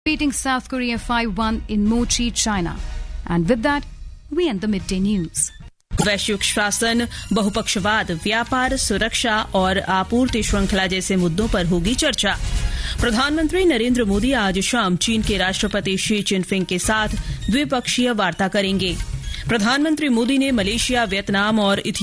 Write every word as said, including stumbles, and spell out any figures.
beating South Korea five one in Mochi, China. And with that, we end the midday news. वैश्विक शासन, बहुपक्षवाद, व्यापार, सुरक्षा और आपूर्ति श्रृंखला जैसे मुद्दों पर होगी चर्चा। प्रधानमंत्री नरेंद्र मोदी आज शाम चीन के राष्ट्रपति शी जिनपिंग के साथ द्विपक्षीय वार्ता करेंगे। प्रधानमंत्री मोदी ने मलेशिया, वियतनाम और